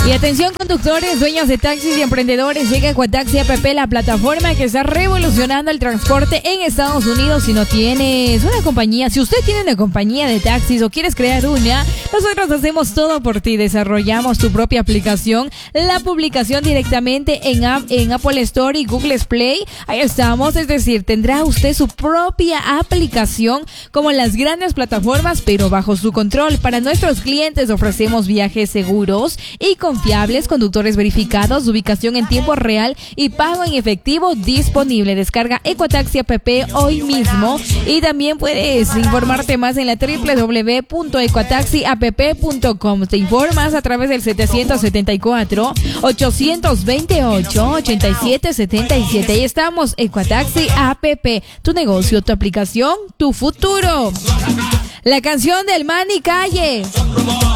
Y atención conductores, dueños de taxis y emprendedores, llega Ecuataxi App, la plataforma que está revolucionando el transporte en Estados Unidos. Si no tienes una compañía, si usted tiene una compañía de taxis o quieres crear una, nosotros hacemos todo por ti. Desarrollamos tu propia aplicación, la publicación directamente en Apple Store y Google Play. Ahí estamos, es decir, tendrá usted su propia aplicación como las grandes plataformas, pero bajo su control. Para nuestros clientes ofrecemos viajes seguros y confiables, conductores verificados, ubicación en tiempo real y pago en efectivo disponible. Descarga Ecuataxi App hoy mismo y también puedes informarte más en la www.ecuataxiapp.com. Te informas a través del 774-828-8777. Ahí estamos, Ecuataxi App, tu negocio, tu aplicación, tu futuro. La canción del Manny Calle.